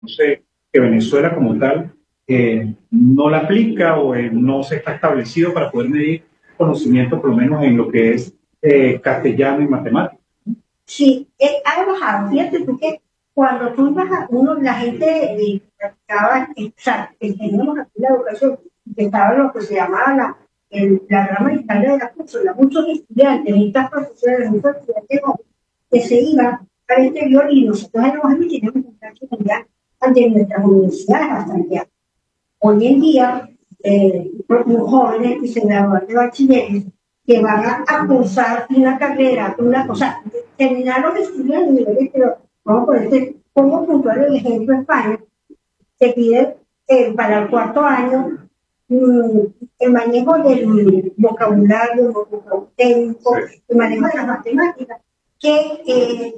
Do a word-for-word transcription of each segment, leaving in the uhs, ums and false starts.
sé, que Venezuela como tal eh, no la aplica o eh, no se está establecido para poder medir conocimiento, por lo menos en lo que es eh, castellano y matemáticas. Sí, eh, ha bajado. Fíjate tú que cuando tú ibas a uno, la gente eh, practicaba, eh, o sea, que teníamos aquí la educación, que estaba lo que se llamaba la, el, la rama histórica de la cultura, muchos estudiantes, muchas profesoras, muchos estudiantes que se iban al exterior y nosotros en los años teníamos un caso mundial ante nuestras universidades bastante alto. Hoy en día, eh, los jóvenes que se gradúan de bachilleres, que van a, a cursar una carrera, una cosa, terminar los estudios de niveles, pero vamos a poner, como puntual el ejemplo España, se pide eh, para el cuarto año mm, el manejo del vocabulario, el vocabulario técnico, el manejo de las matemáticas, que eh,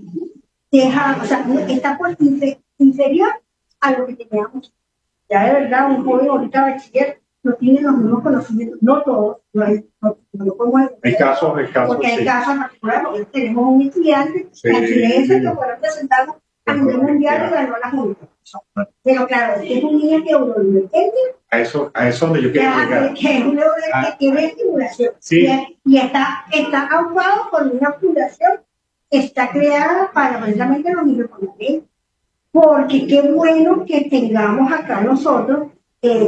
deja, o sea, está por inferior a lo que teníamos. Ya de verdad, un joven ahorita bachiller no tiene los mismos conocimientos, no todos, no, hay, no, no podemos Hay casos, hay casos, porque hay sí. casos particulares, porque tenemos un estudiante Sí. brasileño que fue presentado a nivel mundial y ganó la junta. Pero claro, es un niño neurodivergente. A eso, a eso donde yo quiero llegar. Que es un neurodivergente que tiene estimulación. Sí. Y, y está, está aupado por una fundación que está creada para precisamente los niños con talento. Porque qué bueno que tengamos acá nosotros eh,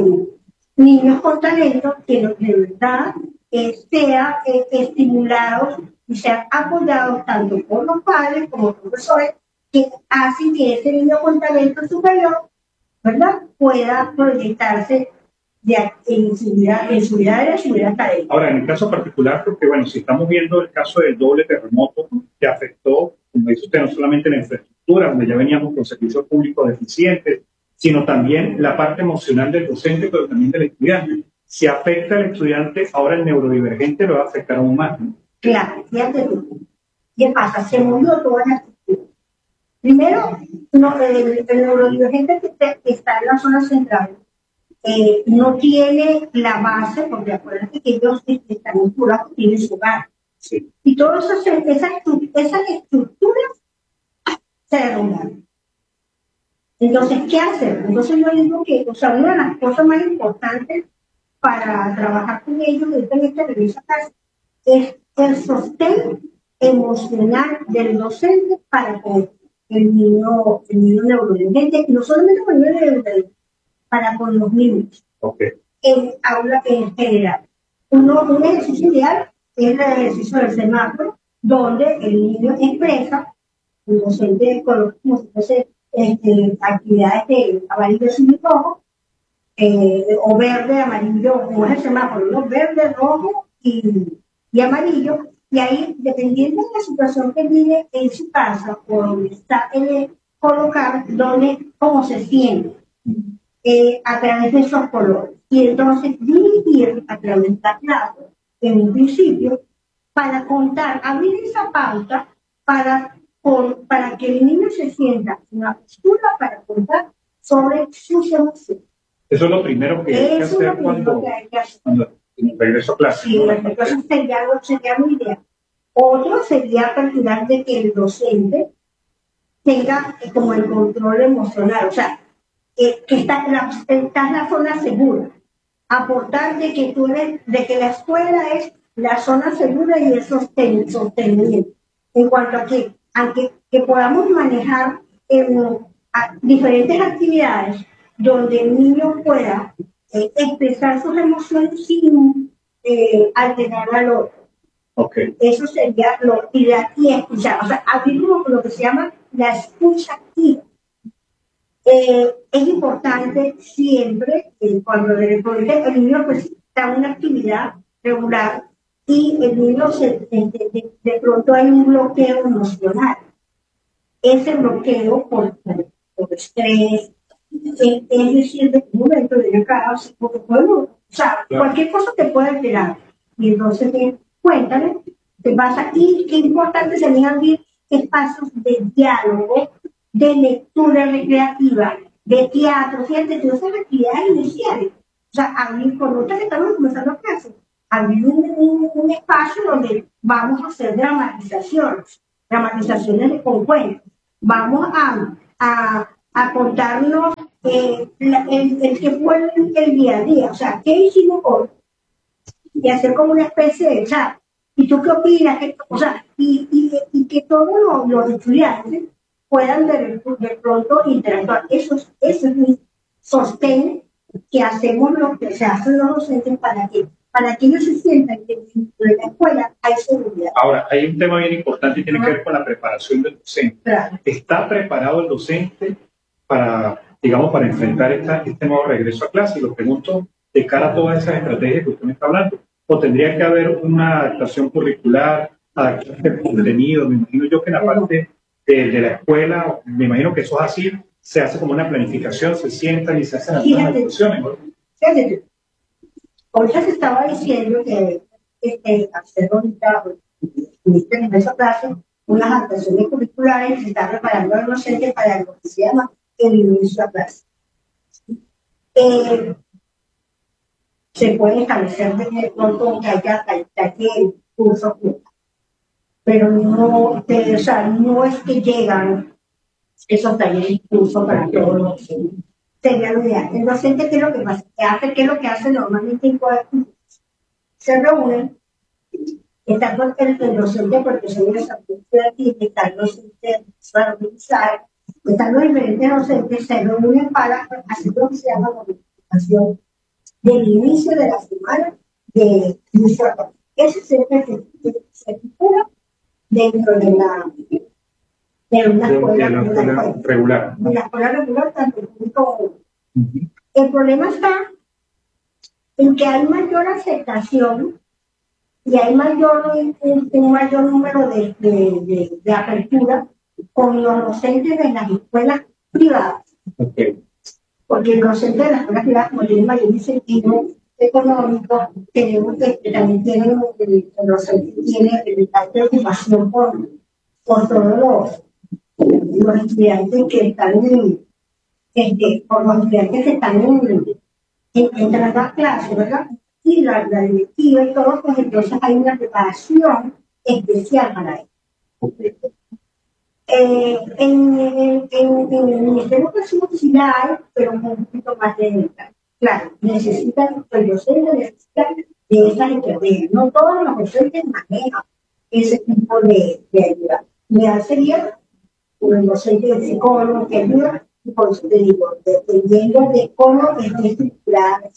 niños con talento que de verdad eh, sean eh, estimulados y sean apoyados tanto por los padres como por los profesores que hacen que ese niño con talento superior, ¿verdad?, pueda proyectarse de, en, su vida, en su vida de su vida académica. Ahora, en el caso particular, porque bueno, si estamos viendo el caso del doble terremoto que afectó, como dice usted, no solamente la infraestructura, donde ya veníamos con servicios públicos deficientes, sino también la parte emocional del docente, pero también del estudiante. Si afecta al estudiante, ahora el neurodivergente lo va a afectar aún más, ¿no? Claro, fíjate tú. ¿Qué pasa? Se movió toda la estructura. Primero, no, el, el neurodivergente que, te, que está en la zona central eh, no tiene la base, porque acuérdate que ellos están vinculados, tienen su hogar. Sí. Y todas esas, esas, esas estructuras se derrumbaron. Entonces, ¿qué hacer? Entonces yo digo que, o sea, una de las cosas más importantes para trabajar con ellos en esta revista es el sostén emocional del docente para con el niño, el niño neurodivergente, no solamente con el niño neurodivergente, para con los niños. Okay. En aula en general. Uno, un ejercicio ideal es el ejercicio del semáforo, donde el niño expresa, el docente coloca como si fuese este, actividades de amarillo, azul y rojo, eh, o verde, amarillo, como es el semáforo, ¿no? Verde, rojo y, y amarillo, y ahí, dependiendo de la situación que vive en su casa o donde está él colocar, donde, cómo se siente, eh, a través de esos colores. Y entonces dirigir a través de la clase, en un principio, para contar, abrir esa pauta para, por, para que el niño se sienta una postura para contar sobre sus emociones. Eso es lo primero que hay que Eso hacer es lo cuando, que hay que hacer. cuando regreso a clase. Sí, el regreso sería, sería muy bien. Otro sería aperturar de que el docente tenga eh, como el control emocional, o sea, eh, que está en, la, está en la zona segura. Aportar de que, tú eres, de que la escuela es la zona segura y el sosten, sostenimiento. En cuanto a que, a que, que podamos manejar eh, a diferentes actividades donde el niño pueda eh, expresar sus emociones sin eh, alterar al otro. Okay. Eso sería lo ideal y escuchar, o sea, abrir lo que se llama la escucha activa. Eh, es importante siempre, eh, cuando el, el niño pues, está en una actividad regular y el niño se, de, de, de pronto hay un bloqueo emocional. Ese bloqueo por, por, por estrés, eh, es decir, de un momento de acá, porque podemos, o sea, claro, cualquier cosa te puede alterar. Y entonces, eh, cuéntame, te pasa, y qué importante sería abrir espacios de diálogo, de lectura recreativa, de teatro, fíjate, todas esas actividades iniciales. O sea, abrir, por nosotros que estamos comenzando clases, abrir un, un, un espacio donde vamos a hacer dramatizaciones, dramatizaciones con cuentos. Vamos a, a, a contarnos eh, la, el, el que fue el, el día a día, o sea, qué hicimos hoy, y hacer como una especie de chat. ¿Y tú qué opinas? ¿Qué, o sea, y, y, y que todos los, los estudiantes puedan de, de pronto interactuar. Eso, es- eso es mi sostén que hacemos lo que se hacen los docentes para que, para que ellos se sientan que dentro de la escuela hay seguridad. Ahora, hay un tema bien importante y tiene que ver con la preparación del docente. Claro. ¿Está preparado el docente para, digamos, para enfrentar esta, este nuevo regreso a clase? Y lo pregunto de cara a todas esas estrategias que usted me está hablando. ¿O tendría que haber una adaptación curricular, adaptación de contenido? Me imagino yo que en la parte de, de la escuela, me imagino que eso es así, se hace como una planificación, se sientan y se hacen algunas Fíjate, discusiones, ¿no? fíjate, ahorita se estaba diciendo que este, hacer ahorita, estuviste en esa clase, unas adaptaciones curriculares, se está preparando al docente para lo que se llama el inicio a clase. Eh, se puede establecer de pronto que haya talleres, cursos, pero no, eh, o sea, no es que llegan esos talleres y cursos para todos los docentes. Sería lo ideal. El docente, ¿qué es lo que pasa? ¿Qué hace? ¿Qué es lo que hace normalmente en colegio? Se reúnen, está el, el docente de protección de la salud estudiantil, está el docente para organizar, están los diferentes docentes, se reúnen para hacer lo que se llama la planificación del inicio de la semana de inicio a clase. Ese es el que se estipula dentro de la de una De, escuela, de la de una escuela escuela regular. de la escuela regular, tanto público como uh-huh. El problema está en que hay mayor aceptación y hay mayor, un, un mayor número de, de, de, de apertura con los docentes de las escuelas privadas. Okay. Porque los docentes de las escuelas privadas, como tienen mayor incentivo económico, tenemos que también tienen, el docente tiene la preocupación por, por todos los, los estudiantes que están en, este, por los estudiantes que están en, en, entrando a clase, ¿verdad? Y la, la directiva y todo, pues entonces hay una preparación especial para eso. Okay. Eh, en, en, en, en el Ministerio de Educación sí la hay, pero un poquito más de claro, necesitan, el docente necesita de esas estrategias. No todos los docentes manejan ese tipo de, de ayuda. Me sería un docente de psicólogo que ayuda, y por eso te digo, dependiendo de cómo esté estructurada.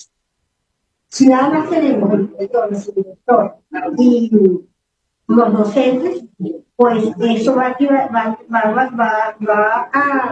Si nada más tenemos el director, el director y los docentes, pues eso va, va, va, va, va a,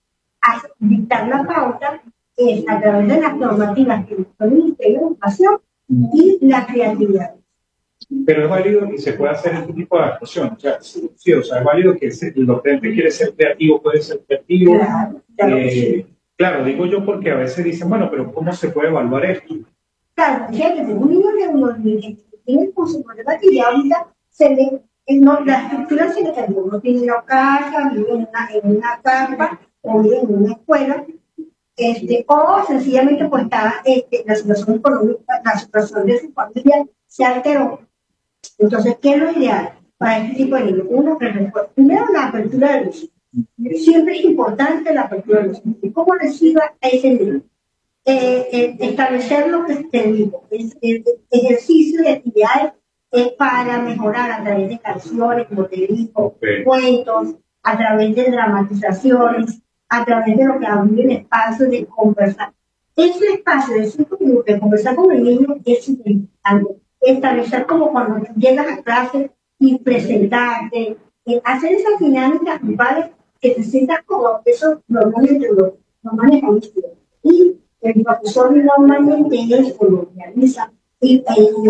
a dictar la pauta es a través de las normativas que dispone el Ministerio de Educación y la creatividad. Pero es válido y se puede hacer este tipo de actuación. O sea, sí, sí, o sea, es válido que el docente quiere ser creativo, puede ser creativo. Claro, claro, eh, sí. Claro, digo yo porque a veces dicen, bueno, pero ¿cómo se puede evaluar esto? Claro, fíjate, un niño de unos que tiene con su problema que ya ahorita se le, no, la estructura se le cambió. Uno tiene una casa, vive en una, en una carpa o vive en una escuela. Este, o sencillamente pues está, este, la situación económica, la situación de su familia se alteró. Entonces, ¿qué es lo ideal para este tipo de niños? Uno, primero la apertura de los niños. Siempre es importante la apertura de los niños. ¿Y cómo reciba a ese niño? Eh, eh, establecer lo que te digo, es, es, ejercicio de actividades es para mejorar a través de canciones, como te digo, okay. Cuentos, a través de dramatizaciones, a través de lo que abre el espacio de conversar. Ese espacio de cinco minutos de conversar con el niño es importante. Establecer como cuando llegas a clase y presentarte, eh, hacer esas dinámicas grupales que te sientas como eso normalmente lo, lo maneja un estudiante. Y el profesor normalmente es colonializa y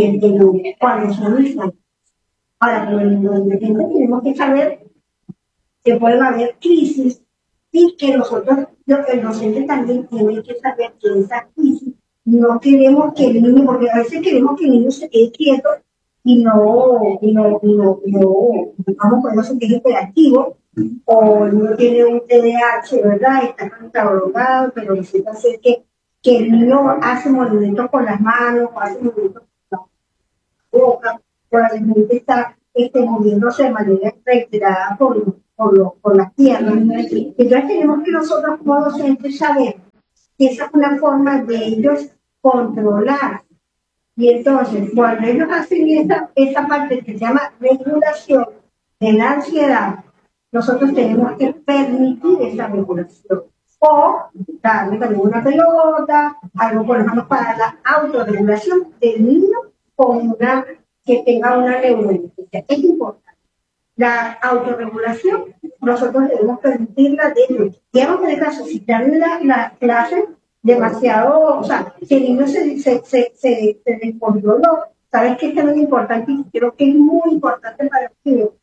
el cuando son infantes. Ahora, pero en lo independiente tenemos que saber que pueden haber crisis y que nosotros, el docente también tiene que saber que esa crisis no queremos que el niño, porque a veces queremos que el niño se quede quieto y no, y no, y no, y no, digamos, cuando se quede hiperactivo, o no tiene un T D A H, ¿verdad? Está catalogado, pero necesita hacer que, que el niño hace movimientos con las manos, o hace movimientos con la boca, o la gente está este, moviéndose de manera reiterada por por, lo, por las tierras. Entonces tenemos que nosotros como docentes saber que esa es una forma de ellos controlar. Y entonces, cuando ellos hacen esa, esa parte que se llama regulación de la ansiedad, nosotros tenemos que permitir esa regulación. O darle también una pelota, algo por ejemplo para la autorregulación del niño con una, que tenga una neurodivergencia. Es importante. La autorregulación, nosotros debemos permitirla de ellos. Digamos que en el caso, si dan la, la clase demasiado, o sea, si el niño se, se, se, se, se descontroló, sabes que esto es muy importante y creo que es muy importante para el niño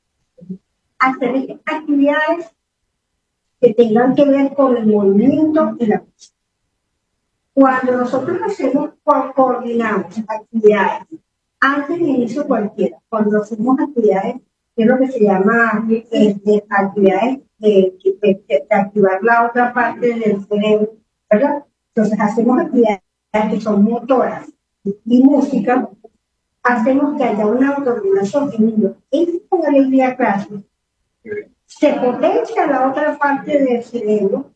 hacer actividades que tengan que ver con el movimiento y la música. Cuando nosotros hacemos, coordinamos actividades antes del inicio cualquiera, cuando hacemos actividades, que es lo que se llama este, actividades de, de, de, de activar la otra parte del cerebro, ¿verdad? Entonces hacemos actividades que son motoras y música, hacemos que haya una autorregulación en niños. Es con alegría clase. Se potencia la otra parte del cerebro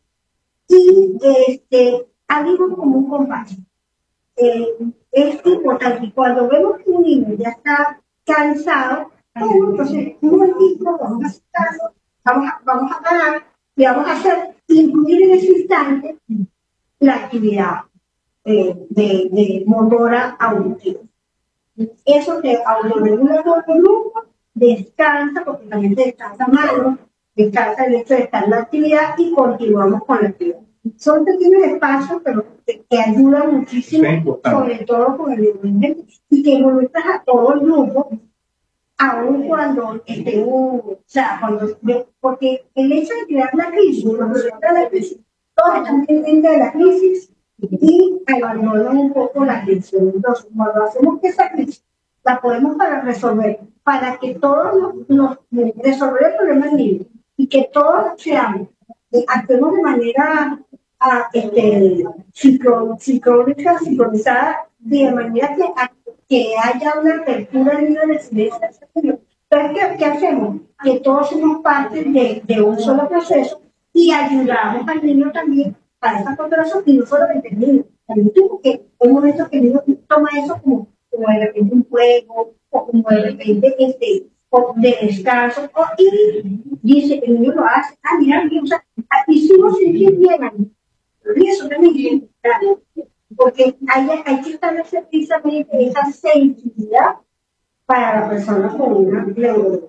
y este, abrimos como un compás. Eh, es importante. Cuando vemos que un niño ya está cansado, bueno, entonces un momentito, vamos a sentarnos, vamos a, vamos a parar y vamos a hacer, incluir en ese instante la actividad eh, de, de motora auditiva. Eso te autorregula todo el grupo, descansa, porque también te descansa mano, descansa el hecho de estar en la actividad y continuamos con la actividad. Son pequeños espacios, pero que, que ayudan muchísimo, sobre todo con el nivel y que involucras a todo el grupo, aun cuando estén, o sea, cuando, porque el hecho de crear la crisis, cuando se entra la crisis, todos están pendientes de la crisis y abandonan un poco la atención. Entonces, cuando hacemos que esa crisis la podemos para resolver, para que todos nos, nos resolver el problema del niño y que todos seamos, eh, actuemos de manera a, este, sincrónica, sincronizada, de manera que, a, que haya una apertura del niño de silencio. Entonces, ¿qué, ¿qué hacemos? Que todos somos parte de, de un solo proceso y ayudamos al niño también para esa cooperación y no solamente el niño, también tú, porque hay momentos que el niño toma eso como, como de repente un juego o como de repente este, o de descanso o, y dice, el niño lo hace, ah, mira, o sea, hicimos sentir bien, y eso también es importante, porque hay, hay que establecer precisamente esa sensibilidad para la persona con una neurodivergencia.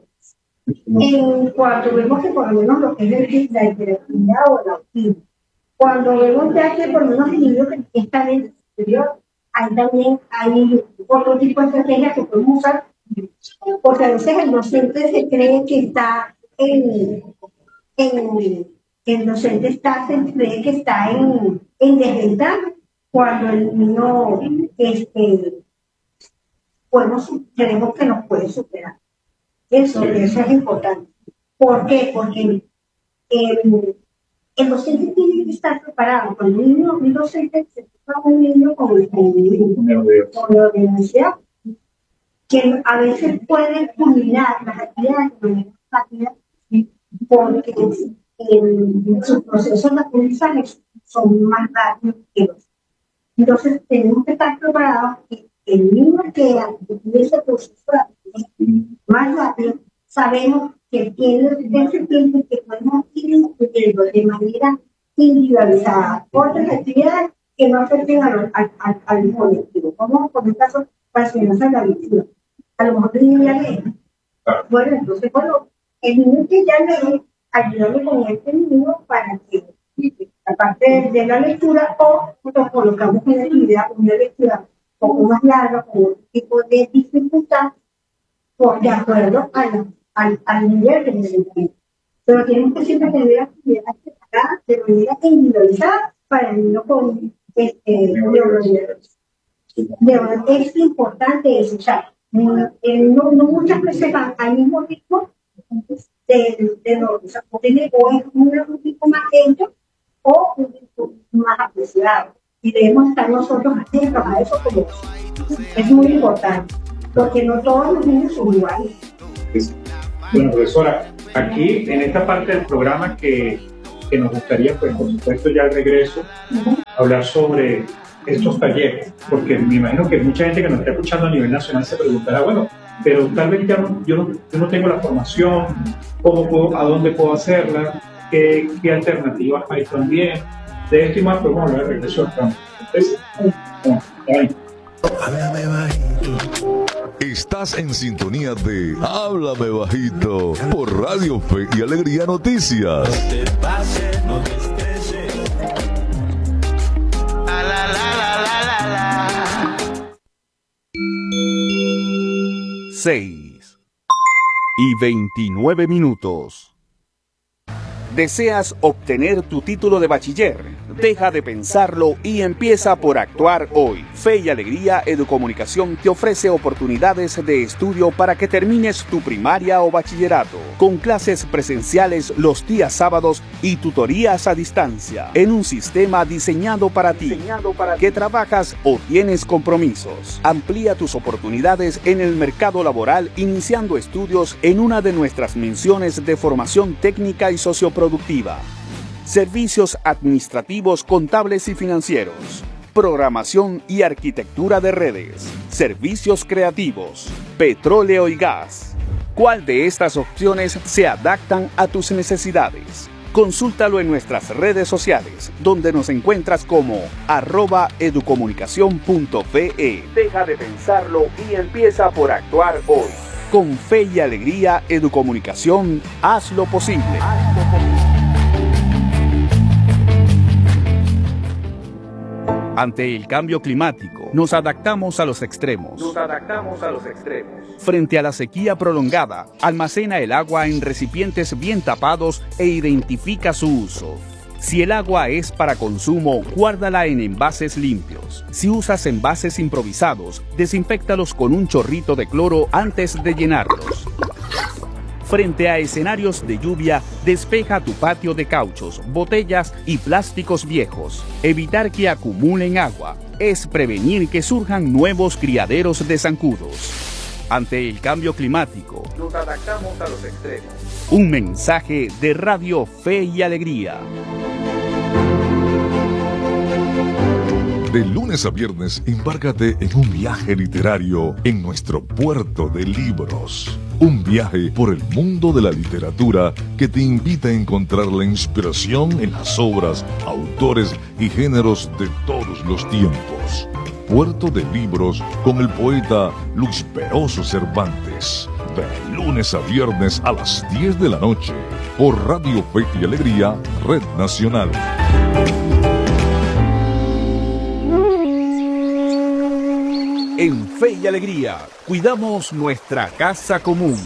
En cuanto vemos que por lo menos lo que es el, la hiperactividad o el autismo, cuando vemos ya que por lo menos el niño que está en el exterior, ahí también hay otro tipo de estrategias que podemos usar, porque a veces el docente se cree que está en, en el docente está, se cree que está en, en desventaja, cuando el niño este, podemos, creemos que nos puede superar. Eso, eso es importante. ¿Por qué? Porque el, el docente tiene que estar preparado. Cuando un niño, un docente se toca un niño con, con, con la universidad, que a veces puede culminar las actividades de manera rápida, porque en sus procesos de aprendizaje son más rápidos que los. Entonces, tenemos que estar preparados que el niño que tiene ese proceso de aprendizaje más rápido, sabemos que tiene ese tiempo que podemos ir incluyendo de manera individualizada otras actividades que no afecten al, al, al, al colectivo. Como por el caso, para enseñanza de la lectura. A lo mejor el niño ya lee. Bueno, entonces, bueno, el niño que ya lee, ayudarle con este niño para que, aparte de la lectura, o nos colocamos en la actividad con una lectura un poco más larga, con otro tipo de dificultad, por, de acuerdo al, al, al nivel que necesitamos. Pero tenemos que siempre tener actividades separadas de manera individualizada para el niño con este, neurodivergencia. Es importante eso, o sea, no, no, no muchas veces van al mismo ritmo de, de los, o sea, o tiene o es un, un tipo más lento o un tipo más apreciado. Y debemos estar nosotros atentos a eso como es muy importante, porque no todos los niños son iguales. Bueno, profesora, aquí en esta parte del programa que, que nos gustaría, pues por supuesto ya al regreso, uh-huh. hablar sobre estos talleres, porque me imagino que mucha gente que nos está escuchando a nivel nacional se preguntará, bueno, pero tal vez ya no, yo, no, yo no tengo la formación, ¿cómo puedo, a dónde puedo hacerla? ¿Qué, qué alternativas hay también? De esto y más podemos hablar de regreso al campo. Entonces, bueno, ahí. Háblame bajito. Estás en sintonía de Háblame Bajito por Radio Fe y Alegría Noticias. No te pases, no te estreses. La, la, la, la, la, la. seis y veintinueve minutos. ¿Deseas obtener tu título de bachiller? Deja de pensarlo y empieza por actuar hoy. Fe y Alegría Educomunicación te ofrece oportunidades de estudio para que termines tu primaria o bachillerato, con clases presenciales los días sábados y tutorías a distancia, en un sistema diseñado para ti, diseñado para que trabajas o tienes compromisos. Amplía tus oportunidades en el mercado laboral iniciando estudios en una de nuestras menciones de formación técnica y socioproductiva. Servicios administrativos, contables y financieros, programación y arquitectura de redes, servicios creativos, petróleo y gas. ¿Cuál de estas opciones se adaptan a tus necesidades? Consúltalo en nuestras redes sociales, donde nos encuentras como arroba educomunicación punto fe. Deja de pensarlo y empieza por actuar hoy. Con Fe y Alegría Educomunicación, haz lo posible. Haz lo posible. Ante el cambio climático, nos adaptamos a los extremos. Nos adaptamos a los extremos. Frente a la sequía prolongada, almacena el agua en recipientes bien tapados e identifica su uso. Si el agua es para consumo, guárdala en envases limpios. Si usas envases improvisados, desinféctalos con un chorrito de cloro antes de llenarlos. Frente a escenarios de lluvia, despeja tu patio de cauchos, botellas y plásticos viejos. Evitar que acumulen agua es prevenir que surjan nuevos criaderos de zancudos. Ante el cambio climático, nos adaptamos a los extremos. Un mensaje de Radio Fe y Alegría. De lunes a viernes, embárcate en un viaje literario en nuestro puerto de libros. Un viaje por el mundo de la literatura que te invita a encontrar la inspiración en las obras, autores y géneros de todos los tiempos. Puerto de Libros con el poeta Luis Peroso Cervantes. De lunes a viernes a las diez de la noche por Radio Fe y Alegría, Red Nacional. En Fe y Alegría, cuidamos nuestra casa común.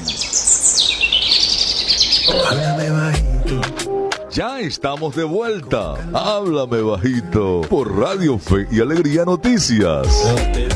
Háblame bajito. Ya estamos de vuelta. Háblame bajito por Radio Fe y Alegría Noticias.